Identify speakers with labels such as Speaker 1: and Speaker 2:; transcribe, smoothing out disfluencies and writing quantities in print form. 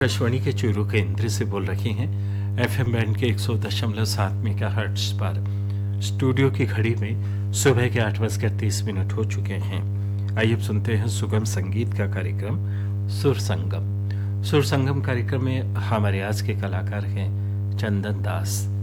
Speaker 1: आकाशवाणी के चूरू केंद्र से बोल रहे हैं एफएम बैंड के 100.7 मेगाहर्ट्ज पर। स्टूडियो की घड़ी में सुबह के 8:30 हो चुके हैं। आइए अब सुनते हैं सुगम संगीत का कार्यक्रम सुर संगम। सुर संगम कार्यक्रम में हमारे आज के कलाकार हैं चंदन दास।